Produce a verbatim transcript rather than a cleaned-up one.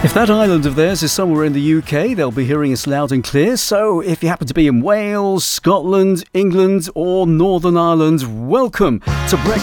If that island of theirs is somewhere in the U K, they'll be hearing us loud and clear. So if you happen to be in Wales, Scotland, England or Northern Ireland, welcome to Breakfast